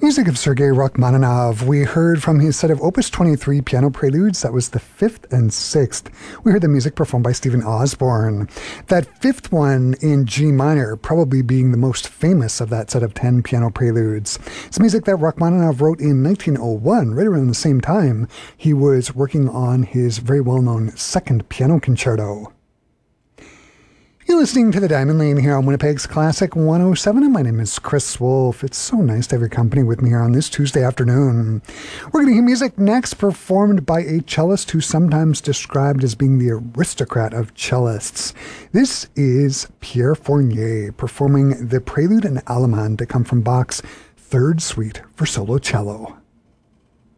Music of Sergei Rachmaninoff. We heard from his set of Opus 23 piano preludes. That was the fifth and sixth. We heard the music performed by Stephen Osborne. That fifth one in G minor, probably being the most famous of that set of 10 piano preludes. It's music that Rachmaninoff wrote in 1901, right around the same time he was working on his very well-known second piano concerto. You're listening to The Diamond Lane here on Winnipeg's Classic 107, and my name is Chris Wolf. It's so nice to have your company with me here on this Tuesday afternoon. We're going to hear music next performed by a cellist who's sometimes described as being the aristocrat of cellists. This is Pierre Fournier performing the Prelude and Allemande to come from Bach's Third Suite for solo cello.